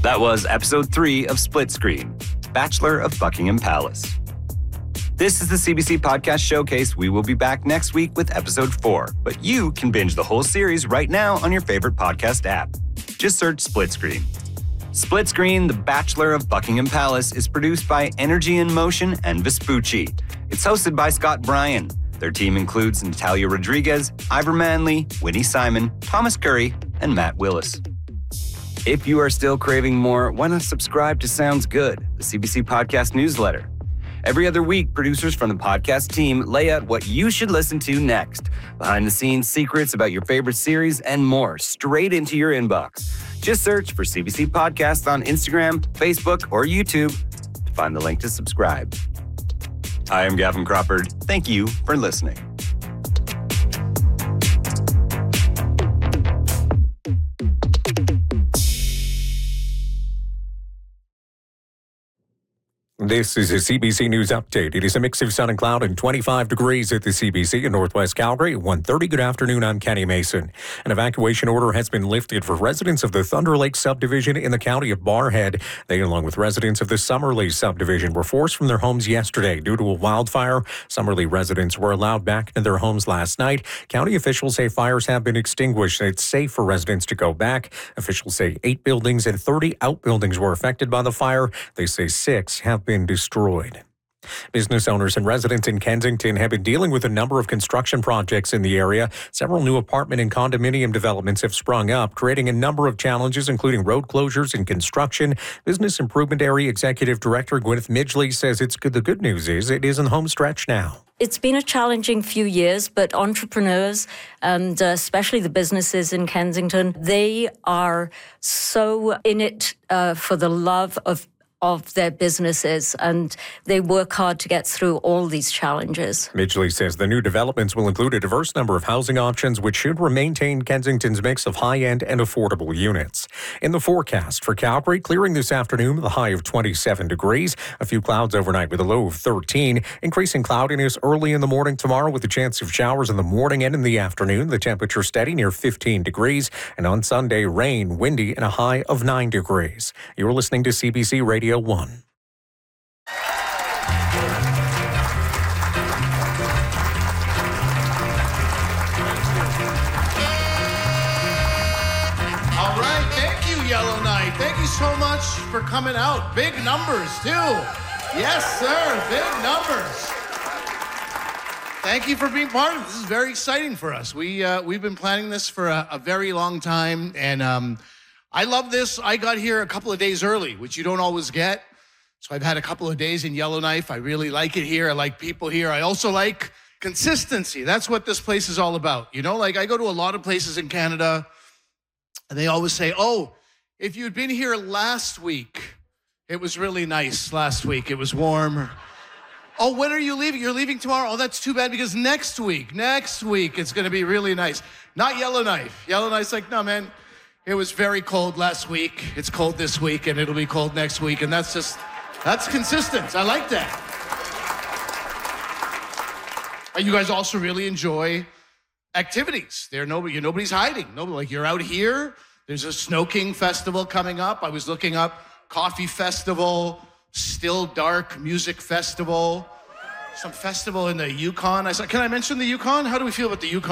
That was episode 3 of Split Screen, Bachelor of Buckingham Palace. This is the CBC Podcast Showcase. We will be back next week with episode 4, but you can binge the whole series right now on your favorite podcast app. Just search Split Screen. Split Screen, The Bachelor of Buckingham Palace is produced by Energy in Motion and Vespucci. It's hosted by Scott Bryan. Their team includes Natalia Rodriguez, Ivor Manley, Winnie Simon, Thomas Curry, and Matt Willis. If you are still craving more, why not subscribe to Sounds Good, the CBC Podcast newsletter? Every other week, producers from the podcast team lay out what you should listen to next. Behind-the-scenes secrets about your favorite series and more straight into your inbox. Just search for CBC Podcast on Instagram, Facebook, or YouTube to find the link to subscribe. I am Gavin Crawford. Thank you for listening. This is a CBC News Update. It is a mix of sun and cloud and 25 degrees at the CBC in Northwest Calgary. 1:30. Good afternoon. I'm Kenny Mason. An evacuation order has been lifted for residents of the Thunder Lake subdivision in the county of Barrhead. They, along with residents of the Summerlee subdivision, were forced from their homes yesterday due to a wildfire. Summerlee residents were allowed back into their homes last night. County officials say fires have been extinguished and it's safe for residents to go back. Officials say 8 buildings and 30 outbuildings were affected by the fire. They say 6 have been destroyed. Business owners and residents in Kensington have been dealing with a number of construction projects in the area. Several new apartment and condominium developments have sprung up, creating a number of challenges, including road closures and construction. Business Improvement Area Executive Director Gwyneth Midgley says the good news is it is in the home stretch now. It's been a challenging few years, but entrepreneurs and especially the businesses in Kensington, they are so in it for the love of their businesses, and they work hard to get through all these challenges. Midgley says the new developments will include a diverse number of housing options, which should maintain Kensington's mix of high-end and affordable units. In the forecast for Calgary, clearing this afternoon with a high of 27 degrees. A few clouds overnight with a low of 13. Increasing cloudiness early in the morning tomorrow with a chance of showers in the morning and in the afternoon. The temperature steady near 15 degrees. And on Sunday, rain, windy, and a high of 9 degrees. You're listening to CBC Radio 1. All right, thank you, Yellowknife. Thank you so much for coming out. Big numbers, too. Yes, sir, big numbers. Thank you for being part of it. This is very exciting for us. We've been planning this for a very long time, and I love this. I got here a couple of days early, which you don't always get. So I've had a couple of days in Yellowknife. I really like it here. I like people here. I also like consistency. That's what this place is all about. You know, like I go to a lot of places in Canada, and they always say, oh, if you'd been here last week, it was really nice last week. It was warm. Oh, when are you leaving? You're leaving tomorrow? Oh, that's too bad because next week, it's going to be really nice. Not Yellowknife. Yellowknife's like, no, man. It was very cold last week. It's cold this week, and it'll be cold next week. And that's consistent. I like that. You guys also really enjoy activities. Nobody's hiding. You're out here. There's a Snow King Festival coming up. I was looking up Coffee Festival, Still Dark Music Festival, some festival in the Yukon. I said, can I mention the Yukon? How do we feel about the Yukon?